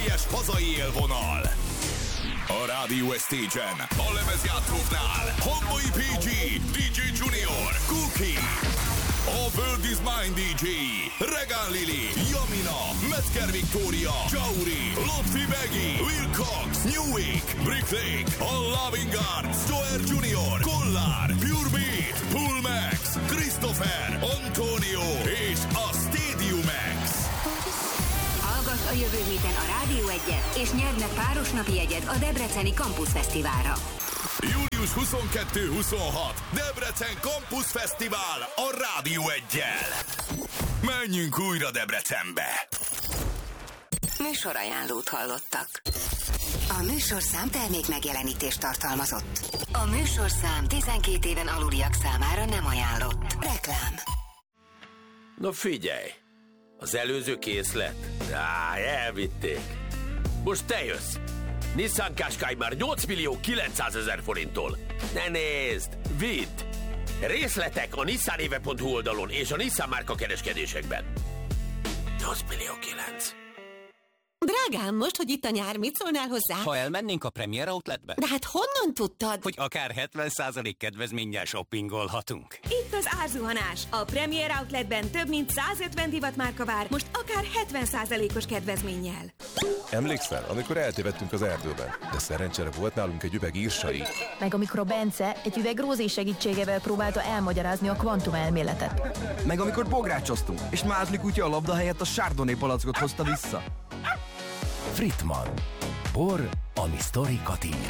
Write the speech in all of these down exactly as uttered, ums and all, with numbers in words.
teljes hazai élvonal. A Rádió Stage-en, a lemezjátszóknál Homboi pé gé, dé dzsé Junior, Cookie, a World is Mine dé dzsé, Regán Lili, Jamina, Metzger Victoria, Jauri, Lotfi Begi, Will Cox, Newick, Brick Lake, a Loving Arts, Joer Junior, Kollár, Pure Beat, Pullmax, Christopher, Antonio és a Stadium X. Hallgass a jövő héten a Rádió egyet, és nyerd meg páros napi jegyet a Debreceni Campus Fesztiválra. július huszonkettő-huszonhat Debrecen Campus Fesztivál a Rádió egyel. Menjünk újra Debrecenbe. Műsorajánlót hallottak. A műsorszám termék megjelenítést tartalmazott. A műsorszám tizenkét éven aluliak számára nem ajánlott. Reklám. Na figyelj! Az előző készlet? Á, elvitték. Most te jössz. Nissan Qashqai már nyolc millió kilencszázezer forinttól. Ne nézd, vidd! Részletek a nissanéve pont hu oldalon és a Nissan márka kereskedésekben. nyolc millió kilenc. Drágám, most, hogy itt a nyár, mit szólnál hozzá? Ha elmennénk a Premier Outletbe? De hát honnan tudtad? Hogy akár hetven százalék kedvezménnyel shoppingolhatunk. Itt az árzuhanás. A Premier Outletben több mint százötven divatmárka vár, most akár hetven százalékos kedvezménnyel. Emlékszel, amikor eltévedtünk az erdőben, de szerencsére volt nálunk egy üveg írsai. Meg amikor a Bence egy üveg Rózé segítségével próbálta elmagyarázni a kvantumelméletet. Meg amikor bográcsoztunk, és Mázli kutya a labda helyett a Chardonnay palackot hozta vissza. Fritman. Bor, ami sztorikat ír.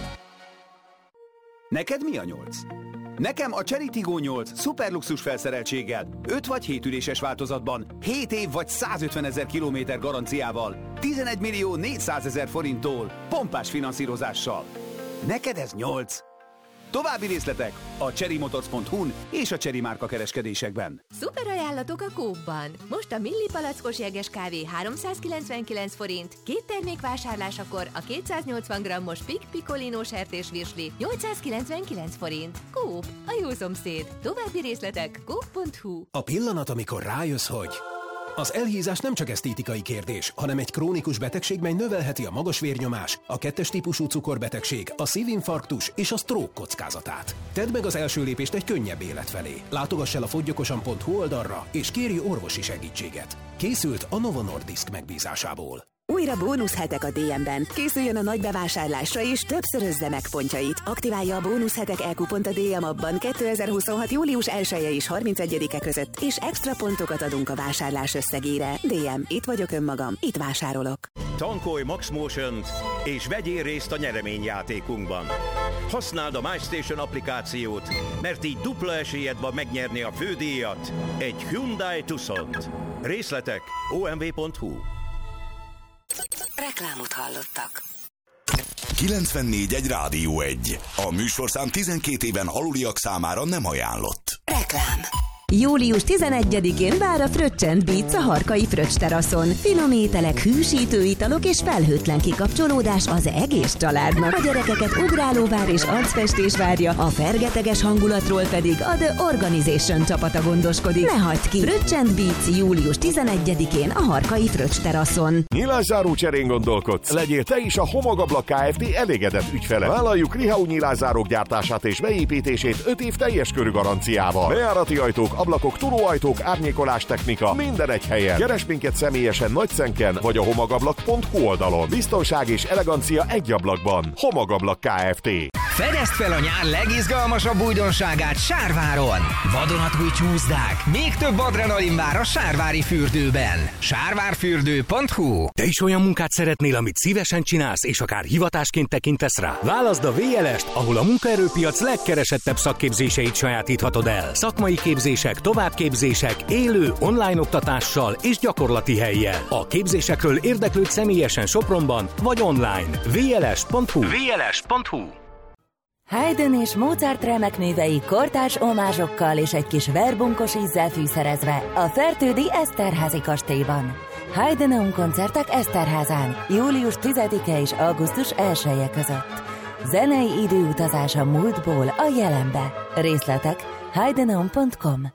Neked mi a nyolc? Nekem a Chery Tiggo nyolc szuperluxus felszereltséggel, öt vagy hét üléses változatban, hét év vagy százötvenezer kilométer garanciával, tizenegy millió négyszázezer forinttól, pompás finanszírozással. Neked ez nyolc. További részletek a cherrymotors pont hu-n és a Chery márka kereskedésekben. Szuper ajánlatok a Coop-ban. Most a milli palackos jeges kávé háromszázkilencvenkilenc forint, két termék vásárlásakor a kétszáznyolcvan grammos Pik Picolino sertés virsli nyolcszázkilencvenkilenc forint. Coop, a jó szomszéd. További részletek coop pont hu. A pillanat, amikor rájössz, hogy az elhízás nem csak esztétikai kérdés, hanem egy krónikus betegség, mely növelheti a magas vérnyomás, a kettes típusú cukorbetegség, a szívinfarktus és a stroke kockázatát. Tedd meg az első lépést egy könnyebb élet felé. Látogass el a foggyokosan pont hu oldalra, és kérj orvosi segítséget. Készült a Novo Nordisk megbízásából. Újra bónuszhetek a dé em-ben. Készüljön a nagy bevásárlásra és többszörözze meg pontjait. Aktiválja a bónuszhetek e-kupont a dé em appban kétezer-huszonhat július elseje és harmincegyedike között, és extra pontokat adunk a vásárlás összegére. dé em, itt vagyok önmagam, itt vásárolok. Tankolj Max Motion-t és vegyél részt a nyereményjátékunkban. Használd a MyStation applikációt, mert így dupla esélyed van megnyerni a fődíjat, egy Hyundai Tucsont. Részletek o em vé pont hu. Reklámot hallottak. kilencvennégy egy Rádió egy. A műsorszám tizenkét éven aluliak számára nem ajánlott. Reklám. július tizenegyedikén vár a Fröccsent Beats a Harkai Fröccs teraszon. Finom ételek, hűsítő italok és felhőtlen kikapcsolódás az egész családnak. A gyerekeket ugrálóvár és arcfestés várja, a fergeteges hangulatról pedig a The Organization csapata gondoskodik. Ne hagyd ki! Fröccsent Beats július tizenegyedikén a Harkai Fröccs teraszon. Nyilászáró cserén gondolkodsz? Legyél te is a Homogablak Kft. Elégedett ügyfele. Vállaljuk Rihau nyilászárók gyártását és beépítését öt év teljes körű garanciával. Bejárati ajtók, ablakok, turóajtók, árnyékolás technika, minden egy helyen. Keres minket személyesen Nagyszenken, vagy a homogablak pont hu oldalon. Biztonság és elegancia egy ablakban. Homogablak Kft. Fedezd fel a nyár legizgalmasabb újdonságát Sárváron! Vadonatúj csúszdák, még több adrenalin vár a sárvári fürdőben. sárvárfürdő pont hu. Te is olyan munkát szeretnél, amit szívesen csinálsz, és akár hivatásként tekintesz rá? Válaszd a vé el est, ahol a munkaerőpiac legkeresettebb szakképzéseit sajátíthatod el. Szakmai képzések, továbbképzések, élő, online oktatással és gyakorlati hellyel. A képzésekről érdeklődj személyesen Sopronban, vagy online. vé el es pont hu. vé el es pont hu. Haydn és Mozart remek művei kortárs omázsokkal és egy kis verbunkos ízzel fűszerezve a fertődi Eszterházi kastélyban. Haydn koncertek Eszterházán július tizedike és augusztus elseje között. Zenei időutazás a múltból a jelenbe. Részletek haydnon pont com.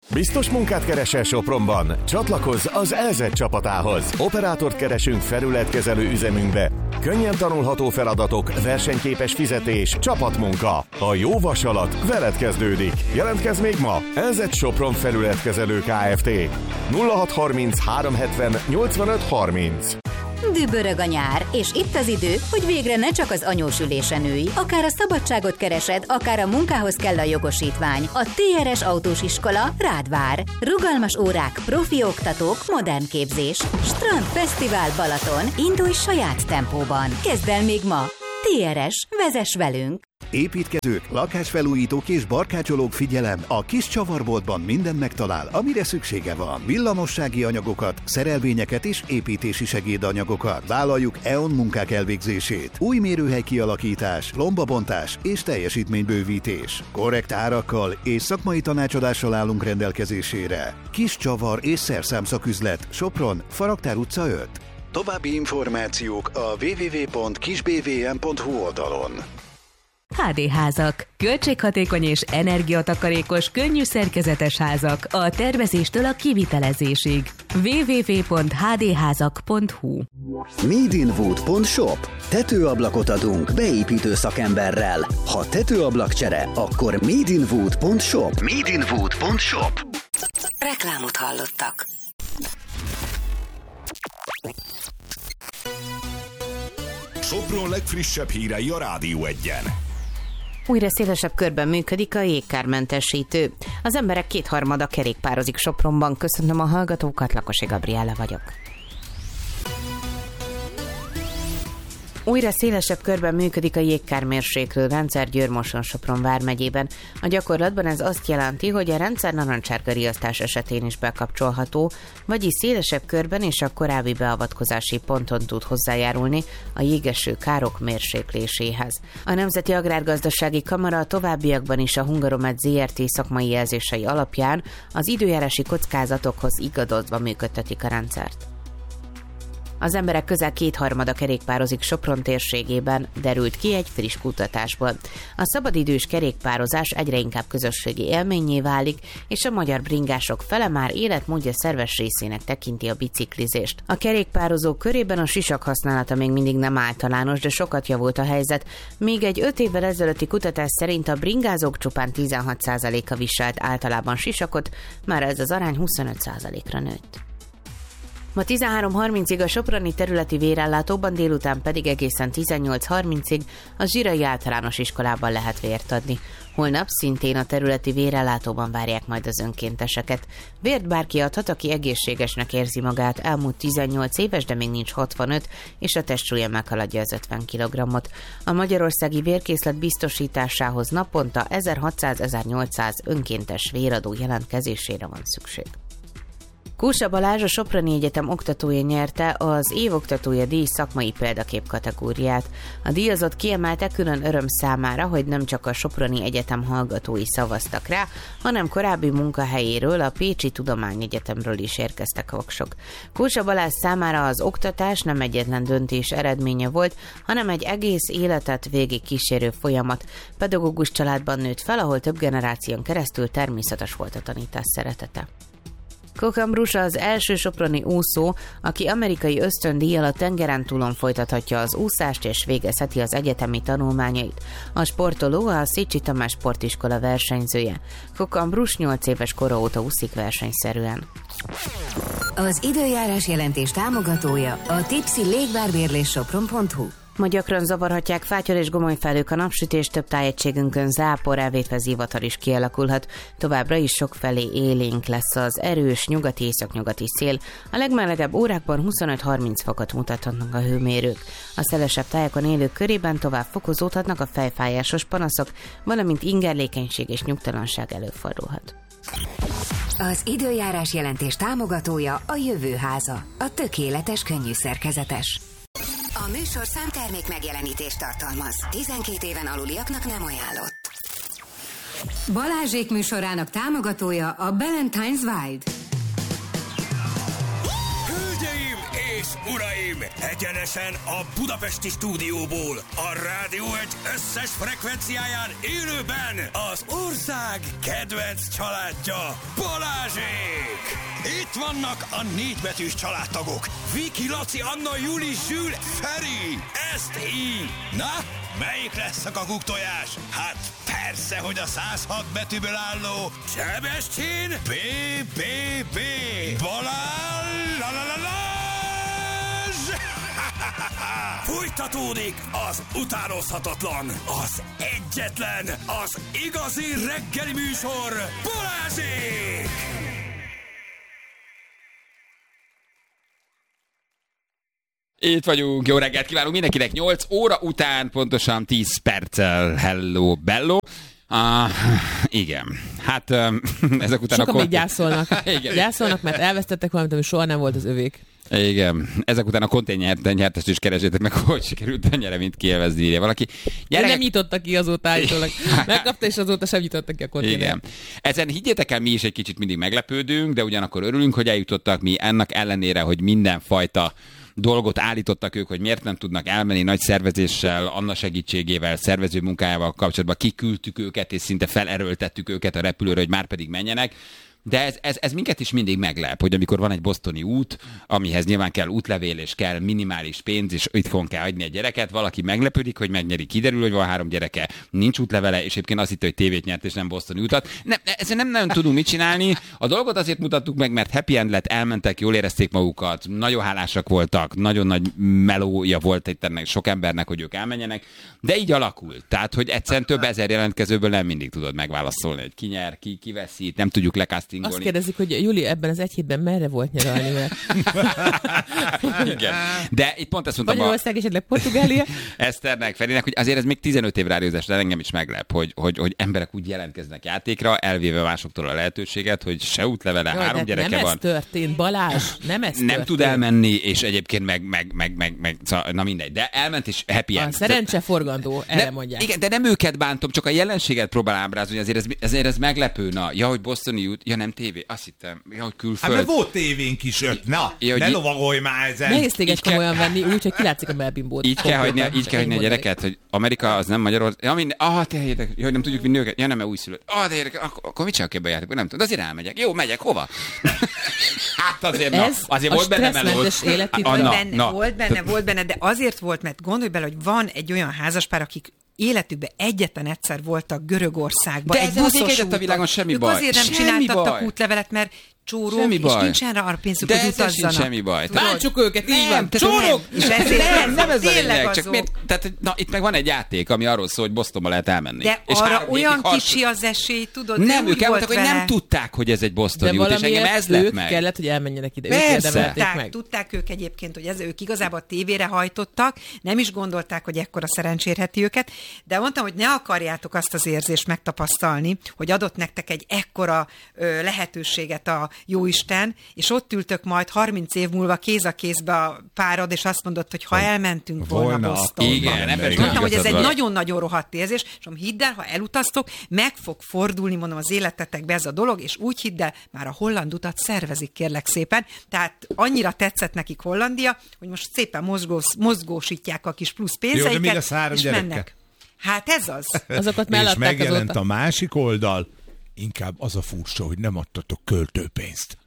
Biztos munkát keresel Sopronban? Csatlakozz az é zet csapatához. Operátort keresünk felületkezelő üzemünkbe. Könnyen tanulható feladatok, versenyképes fizetés, csapatmunka. A jó vasalat veled kezdődik. Jelentkezz még ma! é zet Sopron felületkezelő Kft. nulla hat harminc három hetven nyolcvanöt harminc. Dübörög a nyár, és itt az idő, hogy végre ne csak az anyós ülésen ülj. Akár a szabadságot keresed, akár a munkához kell a jogosítvány. A té er es autós iskola rád vár. Rugalmas órák, profi oktatók, modern képzés. Strand, fesztivál, Balaton. Indulj saját tempóban. Kezd el még ma. té er es, vezess velünk! Építkezők, lakásfelújítók és barkácsolók, figyelem! A kis csavarboltban mindent megtalál, amire szüksége van. Villamossági anyagokat, szerelvényeket és építési segédanyagokat. Vállaljuk é o en munkák elvégzését. Új mérőhely kialakítás, lombabontás és teljesítménybővítés. Korrekt árakkal és szakmai tanácsadással állunk rendelkezésére. Kis csavar és szerszámszaküzlet, Sopron, Faragtár utca öt. További információk a double-u double-u double-u pont kis b v m pont h u oldalon. há dé házak. Költséghatékony és energiatakarékos, könnyű szerkezetes házak a tervezéstől a kivitelezésig. double-u double-u double-u pont h d házak pont h u Madeinwood pont shop. Tetőablakot adunk beépítő szakemberrel. Ha tetőablakcsere, akkor Madeinwood pont shop. Madeinwood pont shop. Reklámot hallottak. Sopron legfrissebb hírei a Rádió Egyen. Újra szélesebb körben működik a jégkármentesítő. Az emberek kétharmada kerékpározik Sopronban. Köszönöm a hallgatókat, Lakosi Gabriella vagyok. Újra szélesebb körben működik a jégkármérséklő rendszer Győr-Moson-Sopron vármegyében. A gyakorlatban ez azt jelenti, hogy a rendszer narancsárga riasztás esetén is bekapcsolható, vagyis szélesebb körben és a korábbi beavatkozási ponton tud hozzájárulni a jégeső károk mérsékléséhez. A Nemzeti Agrárgazdasági Kamara a továbbiakban is a Hungaromed zé er té szakmai jelzései alapján az időjárási kockázatokhoz igazodva működtetik a rendszert. Az emberek közel kétharmada kerékpározik Sopron térségében, derült ki egy friss kutatásból. A szabadidős kerékpározás egyre inkább közösségi élménnyé válik, és a magyar bringások fele már életmódja szerves részének tekinti a biciklizést. A kerékpározók körében a sisak használata még mindig nem általános, de sokat javult a helyzet. Még egy öt évvel ezelőtti kutatás szerint a bringázók csupán tizenhat százaléka viselt általában sisakot, már ez az arány huszonöt százalékra nőtt. Ma tizenhárom harmincig a soproni területi vérellátóban, délután pedig egészen tizennyolc harmincig a Zsirai Általános Iskolában lehet vért adni. Holnap szintén a területi vérellátóban várják majd az önkénteseket. Vért bárki adhat, aki egészségesnek érzi magát, elmúlt tizennyolc éves, de még nincs hatvanöt, és a testsúlya meghaladja az ötven kilogrammot. A magyarországi vérkészlet biztosításához naponta ezerhatszáz-ezernyolcszáz önkéntes véradó jelentkezésére van szükség. Kúsa Balázs, a Soproni Egyetem oktatója nyerte az évoktatója díj szakmai példakép kategóriát. A díjazott kiemelte külön öröm számára, hogy nem csak a Soproni Egyetem hallgatói szavaztak rá, hanem korábbi munkahelyéről, a Pécsi Tudományegyetemről is érkeztek voksok. Kúsa Balázs számára az oktatás nem egyetlen döntés eredménye volt, hanem egy egész életet végig kísérő folyamat. Pedagógus családban nőtt fel, ahol több generáción keresztül természetes volt a tanítás szeretete. Kokam Brusa az első soproni úszó, aki amerikai ösztöndíjjal a tengeren túlon folytathatja az úszást és végezheti az egyetemi tanulmányait. A sportoló a Szécsi Tamás Sportiskola versenyzője. Kokam Brus nyolc éves kora óta úszik versenyszerűen. Az időjárás jelentés támogatója a Tipsy légvárbérlés sopron pont hu. Ma gyakran zavarhatják fátyol és gomolyfelhők a napsütés, több tájegységünkön zápor, elvétve zivatar is kialakulhat. Továbbra is sokfelé élénk lesz az erős nyugati-északnyugati szél. A legmelegebb órákban huszonöt-harminc fokot mutathatnak a hőmérők. A szelesebb tájakon élők körében tovább fokozódhatnak a fejfájásos panaszok, valamint ingerlékenység és nyugtalanság előfordulhat. Az időjárás jelentés támogatója a Jövőháza, a tökéletes könnyű szerkezetes. A műsorszám termék megjelenítést tartalmaz. tizenkét éven aluliaknak nem ajánlott. Balázsék műsorának támogatója a Ballantines Wild. Hölgyeim és uraim, Egyenesen a budapesti stúdióból, a Rádió egy összes frekvenciáján élőben az ország kedvenc családja, Balázsék! Itt vannak a négybetűs családtagok, Viki, Laci, Anna, Juli, Zsül, Feri, ezt így. Na, melyik lesz a kakuktojás? Hát persze, hogy a száz hat betűből álló Sebestyén bé bé bé Balázs! La, la, la, la. Fújtatódik az utánozhatatlan, az egyetlen, az igazi reggeli műsor, Balázsék! Itt vagyunk, jó reggelt kívánunk mindenkinek, nyolc óra után, pontosan tíz perccel, hello, bello. Ah, igen, hát ezek után sokan a... Sokan még gyászolnak. Gyászolnak, mert elvesztettek valamit, ami soha nem volt az övék. Igen, ezek után a konténer nyertest is keresétek meg, hogy sikerült a nyereményt kielvezni, írja valaki. Gyerek... Nem nyitotta ki azóta állítólag. Megkapta, és azóta sem nyitotta ki a konténert. Igen. Ezen higgyétek el, mi is egy kicsit mindig meglepődünk, de ugyanakkor örülünk, hogy eljutottak, mi ennek ellenére, hogy mindenfajta dolgot állítottak ők, hogy miért nem tudnak elmenni nagy szervezéssel, Anna segítségével, szervező munkájával kapcsolatban, kiküldtük őket, és szinte felerőltettük őket a repülőre, hogy már pedig menjenek. De ez, ez, ez minket is mindig meglep, hogy amikor van egy bostoni út, amihez nyilván kell útlevél, és kell minimális pénz, és itthon kell hagyni egy gyereket, valaki meglepődik, hogy megnyeri, kiderül, hogy van három gyereke, nincs útlevele, és egyébként azt hitte, hogy tévét nyert, és nem bostoni utat. Nem, ezzel nem nagyon tudunk mit csinálni. A dolgot azért mutattuk meg, mert happy end lett, elmentek, jól érezték magukat, nagyon hálásak voltak, nagyon nagy melója volt itt ennek sok embernek, hogy ők elmenjenek, de így alakult. Tehát, hogy egyszerűen több ezer jelentkezőből nem mindig tudod megválaszolni, hogy ki nyer, ki, ki veszít, nem tudjuk lekasztani. Azt kérdezik, hogy Juli ebben az egy hétben merre volt nyaralni? Mert... Igen. De itt pont ezt mondtam. Spanyolország, esetleg Portugália. Eszternek, Ferinek, hogy azért ez még tizenöt év rádiózás, de engem is meglep, hogy, hogy, hogy emberek úgy jelentkeznek játékra, elvéve másoktól a lehetőséget, hogy se útlevele, Jaj, három gyereke nem van. Nem ez történt, Balázs, nem ez Nem történt. tud elmenni, és egyébként meg, meg, meg, meg, meg na mindegy, de elment és happy end. A szerencse forgandó, erre mondják. Igen, de nem őket bántom, csak a jelenséget próbál ábrázolni, azért ez, ezért ez meglepő. Na, ja, hogy bostoni út, ja nem tévé, azt hittem, ja, hogy külföld. Hát volt tévénk is öt, na, ja, ne lovagolj már ezen. Nehéz téged komolyan kell... venni, úgy, hogy kilátszik a melbimbót. Így kell hagyni, így kell hagyni a gyereket, hogy Amerika az nem Magyarország. Ja, minden, ah, te érdek, hogy nem tudjuk vinni őket. Ja, nem, mert újszülött. Ah, de érdek, akkor, akkor mit csinálok ebben a játékban? Nem tudom, de azért elmegyek. Jó, megyek, hova? Hát azért, na, azért volt benne melód. Benne, volt benne, volt benne, de azért volt, mert gondolj bele, hogy van egy olyan házaspár, akik életükben egyetlen egyszer voltak Görögországban. De egy buszos úton. A világon semmi ők baj. azért nem semmi csináltattak baj. útlevelet, mert csórok, semmi és baj. nincsen rá arra pénzük, de hogy utazzanak. De semmi baj. Bántsuk őket, így van. Csórok! És ezért nem, nem ez a lényeg. Csak miért, tehát, na, itt meg van egy játék, ami arról szól, hogy Bostonba lehet elmenni. De és arra olyan harc... kicsi az esély, tudod, nem, ők elmondták, hogy nem tudták, hogy ez egy bostoni út, és engem ez lett meg. Kellett, hogy elmenjenek ide. Persze. Tudták, tudták ők egyébként, hogy ez, ők igazából tévére hajtottak, nem is gondolták, hogy ekkora szerencsérheti őket, de mondtam, hogy ne akarjátok azt az érzést megtapasztalni, hogy adott nektek egy ekkora ö, lehetőséget a jóisten, és ott ültök majd harminc év múlva kéz a kézbe a párod, és azt mondod, hogy ha elmentünk volna, volna Bostonba. Igen, mondtam, hogy ez egy nagyon-nagyon rohadt érzés, és hidd el, ha elutaztok, meg fog fordulni, mondom, az életetekbe ez a dolog, és úgy hidd el, már a holland utat szervezik, kérlek szépen. Tehát annyira tetszett nekik Hollandia, hogy most szépen mozgós, mozgósítják a kis plusz pénzeiket, jó, de mi lesz három és gyerekkel? Mennek. Hát ez az. Azokat és megjelent azóta a másik oldal, inkább az a furcsa, hogy nem adtatok költőpénzt.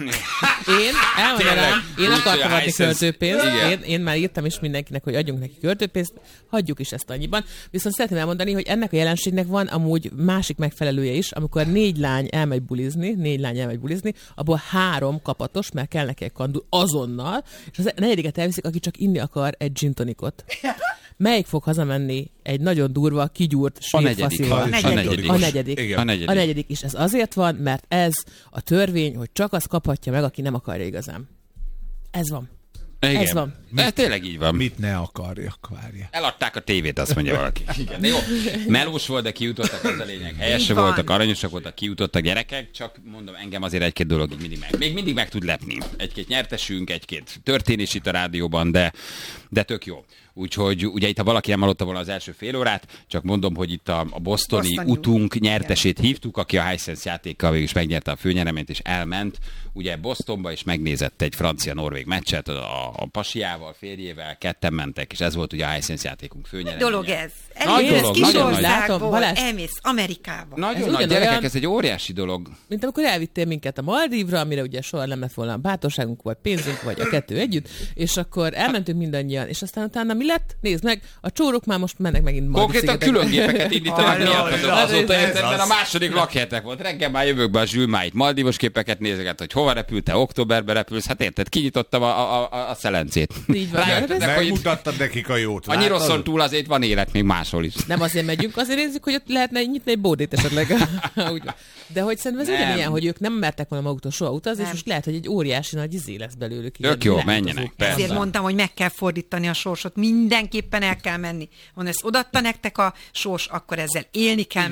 Én elmondanám, én akartam adni költőpénzt, én, én már írtam is mindenkinek, hogy adjunk neki költőpénzt, hagyjuk is ezt annyiban. Viszont szeretném elmondani, hogy ennek a jelenségnek van amúgy másik megfelelője is, amikor négy lány elmegy bulizni, négy lány elmegy bulizni, abból három kapatos, mert kell neki egy kandul azonnal, és az negyediket elviszik, aki csak inni akar egy gin tonicot. Melyik fog hazamenni egy nagyon durva, kigyúrt svédfaszival? A negyedik. A negyedik. A negyedik. A negyedik. És ez azért van, mert ez a törvény, hogy csak az kaphatja meg, aki nem akarja igazán. Ez van. Igen. Ez van. De tényleg így van. Mit ne akarjak, várja. Eladták a tévét, azt mondja valaki. Igen, de jó. Melós volt, de kijutottak, ez a lényeg. Helyesek voltak, aranyosak voltak, kijutottak gyerekek, csak mondom, engem azért egy-két dolog így mindig meg. Még mindig meg tud lepni. Egy-két nyertesünk, egy-két történés itt a rádióban, de, de tök jó. Úgyhogy ugye itt, ha valaki nem hallotta volna az első fél órát, csak mondom, hogy itt a, a bostoni, Bostoni utunk nyertesét hívtuk, aki a Hisense játékkal végül is megnyerte a főnyereményt, és elment ugye Bostonba, és megnézett egy francia-norvég meccset a, a pasiával, férjével, ketten mentek, és ez volt ugye a Hisense játékunk főnyereménye. Dolog ez. Nagy Elmész dolog, kis nagyon nagy. országból, elmész Amerikába. Nagyon Ez nagy, gyerekek, ugyanolyan- ez egy óriási dolog. Mint amikor elvittél minket a Maldívra, amire ugye soha nem lett volna bátorságunk, vagy pénzünk, vagy a kettő együtt, és akkor elmentünk mindannyian, és aztán utána mi lett? Nézd meg, a csórok már most mennek megint Maldiv Konkrétan szigetekre. külön gépeket indítanak miatt, azóta érted, mert a második lakhelyetek volt. Reggel már jövök be a Zsülmáit, Maldivos képeket nézeget, hogy hova repülte, októberbe repülsz, hát érted, kinyitottam a, a, a, a szelencét. Így van. Rájöttetek, hogy itt Megmutattad nekik a jót. a nyiroszon túl azért van élet még máshol is. Nem azért megyünk, azért nézzük, hogy ott lehetne nyitni egy bódét esetleg. Úgy van. De hogy szerintem ez Nem. ugyanilyen, hogy ők nem mertek volna maguktól soha utazni, és Nem. most lehet, hogy egy óriási nagy izé lesz belőlük. Tök jó, menjenek, persze. Ezért mondtam, hogy meg kell fordítani a sorsot. Mindenképpen el kell menni. Van, ezt odaadta nektek a sors, akkor ezzel élni kell,